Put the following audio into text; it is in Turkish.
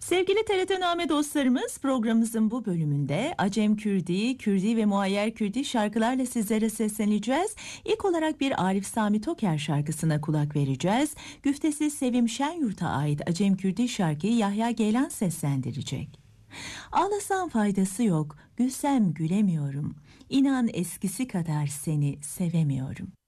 Sevgili TRT-Name dostlarımız, programımızın bu bölümünde Acem Kürdi, Kürdi ve Muayyer Kürdi şarkılarla sizlere sesleneceğiz. İlk olarak bir Arif Sami Toker şarkısına kulak vereceğiz. Güftesi Sevim Şenyurt'a ait Acem Kürdi şarkıyı Yahya Geylan seslendirecek. Ağlasam faydası yok, gülsem gülemiyorum. İnan eskisi kadar seni sevemiyorum.